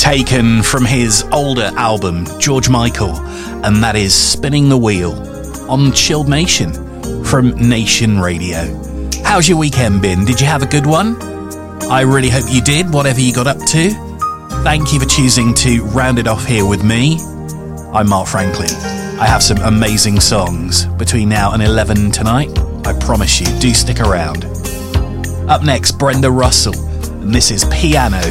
taken from his older album, George Michael, and that is Spinning the Wheel on Chilled Nation from Nation Radio. How's your weekend been? Did you have a good one? I really hope you did, whatever you got up to. Thank you for choosing to round it off here with me. I'm Mark Franklin. I have some amazing songs between now and 11 tonight. I promise you, do stick around. Up next, Brenda Russell, and this is Piano.